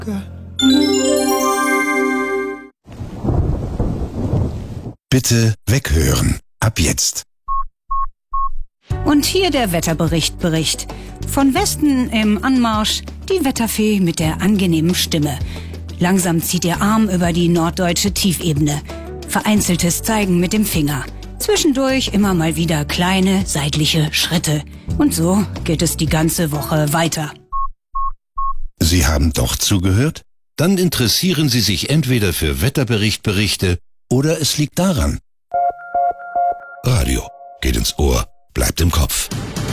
Bitte weghören. Ab jetzt. Und hier der Wetterbericht. Von Westen im Anmarsch die Wetterfee mit der angenehmen Stimme. Langsam zieht ihr Arm über die norddeutsche Tiefebene. Vereinzeltes Zeigen mit dem Finger. Zwischendurch immer mal wieder kleine seitliche Schritte. Und so geht es die ganze Woche weiter. Sie haben doch zugehört? Dann interessieren Sie sich entweder für Wetterberichte oder es liegt daran. Radio geht ins Ohr, bleibt im Kopf.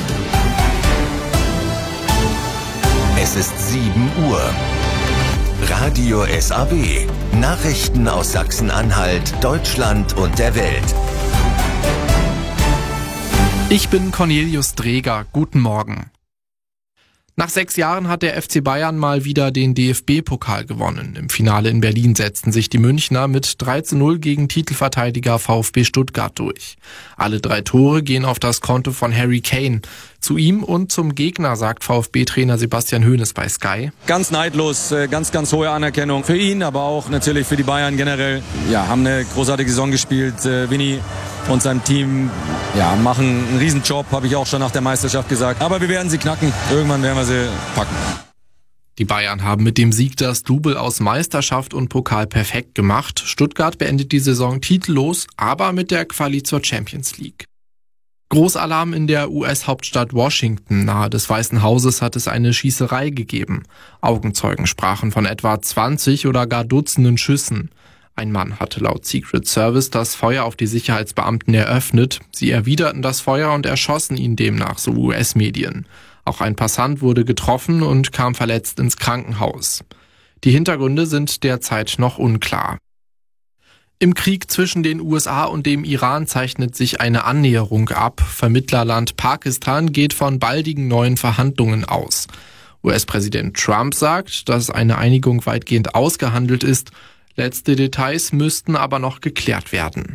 Es ist 7 Uhr. Radio SAW. Nachrichten aus Sachsen-Anhalt, Deutschland und der Welt. Ich bin Cornelius Dreger. Guten Morgen. Nach 6 Jahren hat der FC Bayern mal wieder den DFB-Pokal gewonnen. Im Finale in Berlin setzten sich die Münchner mit 3:0 gegen Titelverteidiger VfB Stuttgart durch. Alle 3 Tore gehen auf das Konto von Harry Kane. Zu ihm und zum Gegner sagt VfB-Trainer Sebastian Hoeneß bei Sky. Ganz neidlos, ganz hohe Anerkennung für ihn, aber auch natürlich für die Bayern generell. Ja, haben eine großartige Saison gespielt. Vinny und sein Team machen einen Riesenjob, habe ich auch schon nach der Meisterschaft gesagt. Aber wir werden sie knacken. Irgendwann werden wir sie packen. Die Bayern haben mit dem Sieg das Double aus Meisterschaft und Pokal perfekt gemacht. Stuttgart beendet die Saison titellos, aber mit der Quali zur Champions League. Großalarm in der US-Hauptstadt Washington. Nahe des Weißen Hauses hat es eine Schießerei gegeben. Augenzeugen sprachen von etwa 20 oder gar Dutzenden Schüssen. Ein Mann hatte laut Secret Service das Feuer auf die Sicherheitsbeamten eröffnet. Sie erwiderten das Feuer und erschossen ihn demnach, so US-Medien. Auch ein Passant wurde getroffen und kam verletzt ins Krankenhaus. Die Hintergründe sind derzeit noch unklar. Im Krieg zwischen den USA und dem Iran zeichnet sich eine Annäherung ab. Vermittlerland Pakistan geht von baldigen neuen Verhandlungen aus. US-Präsident Trump sagt, dass eine Einigung weitgehend ausgehandelt ist. Letzte Details müssten aber noch geklärt werden.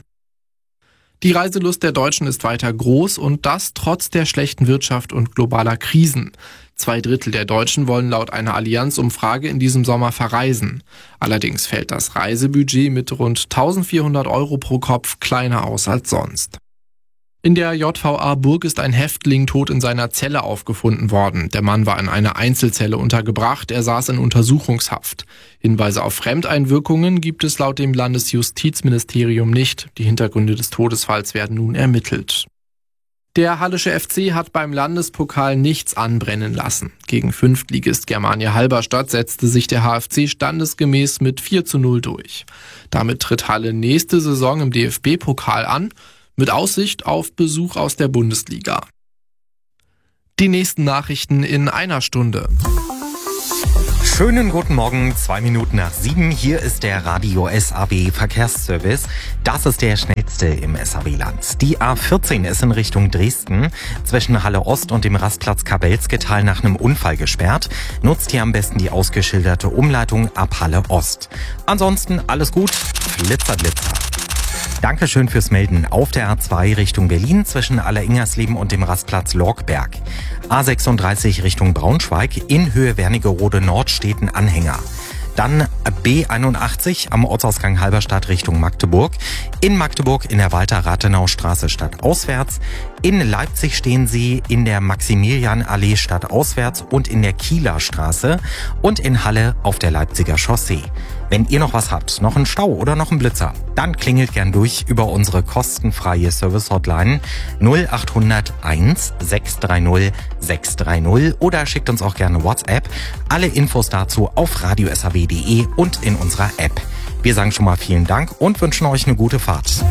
Die Reiselust der Deutschen ist weiter groß und das trotz der schlechten Wirtschaft und globaler Krisen. 2/3 der Deutschen wollen laut einer Allianz-Umfrage in diesem Sommer verreisen. Allerdings fällt das Reisebudget mit rund 1.400 € pro Kopf kleiner aus als sonst. In der JVA Burg ist ein Häftling tot in seiner Zelle aufgefunden worden. Der Mann war in einer Einzelzelle untergebracht, er saß in Untersuchungshaft. Hinweise auf Fremdeinwirkungen gibt es laut dem Landesjustizministerium nicht. Die Hintergründe des Todesfalls werden nun ermittelt. Der Hallische FC hat beim Landespokal nichts anbrennen lassen. Gegen Fünftligist Germania Halberstadt setzte sich der HFC standesgemäß mit 4:0 durch. Damit tritt Halle nächste Saison im DFB-Pokal an, mit Aussicht auf Besuch aus der Bundesliga. Die nächsten Nachrichten in einer Stunde. Schönen guten Morgen, 2 Minuten nach 7. Hier ist der Radio SAW Verkehrsservice. Das ist der schnellste im SAW-Land. Die A14 ist in Richtung Dresden zwischen Halle Ost und dem Rastplatz Kabelske-Tal nach einem Unfall gesperrt. Nutzt hier am besten die ausgeschilderte Umleitung ab Halle Ost. Ansonsten alles gut, Flitzer. Dankeschön fürs Melden. Auf der A2 Richtung Berlin zwischen Alleringersleben und dem Rastplatz Lorgberg. A36 Richtung Braunschweig in Höhe Wernigerode Nord steht ein Anhänger. Dann B81 am Ortsausgang Halberstadt Richtung Magdeburg. In Magdeburg in der Walter-Rathenau-Straße stadtauswärts. In Leipzig stehen Sie in der Maximilianallee stadtauswärts und in der Kieler Straße. Und in Halle auf der Leipziger Chaussee. Wenn ihr noch was habt, noch einen Stau oder noch einen Blitzer, dann klingelt gern durch über unsere kostenfreie Service-Hotline 0800 1 630 630 oder schickt uns auch gerne WhatsApp. Alle Infos dazu auf radiosaw.de und in unserer App. Wir sagen schon mal vielen Dank und wünschen euch eine gute Fahrt.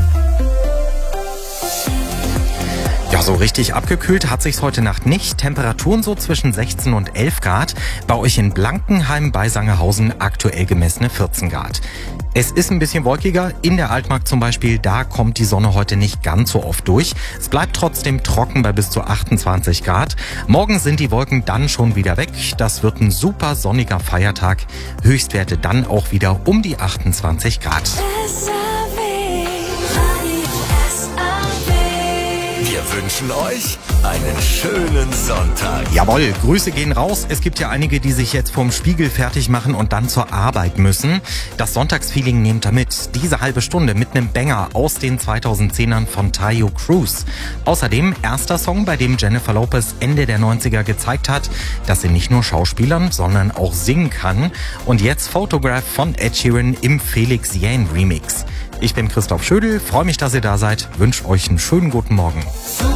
Ja, so richtig abgekühlt hat sich's heute Nacht nicht. Temperaturen so zwischen 16 und 11 Grad. Bei euch in Blankenheim bei Sangerhausen aktuell gemessene 14 Grad. Es ist ein bisschen wolkiger. In der Altmark zum Beispiel, da kommt die Sonne heute nicht ganz so oft durch. Es bleibt trotzdem trocken bei bis zu 28 Grad. Morgen sind die Wolken dann schon wieder weg. Das wird ein super sonniger Feiertag. Höchstwerte dann auch wieder um die 28 Grad. Wir wünschen euch einen schönen Sonntag. Jawohl, Grüße gehen raus. Es gibt ja einige, die sich jetzt vorm Spiegel fertig machen und dann zur Arbeit müssen. Das Sonntagsfeeling nehmt ihr mit. Diese halbe Stunde mit einem Banger aus den 2010ern von Taio Cruz. Außerdem erster Song, bei dem Jennifer Lopez Ende der 90er gezeigt hat, dass sie nicht nur Schauspielern, sondern auch singen kann. Und jetzt Photograph von Ed Sheeran im Felix Jähn Remix. Ich bin Christoph Schödel, freue mich, dass ihr da seid, wünsche euch einen schönen guten Morgen.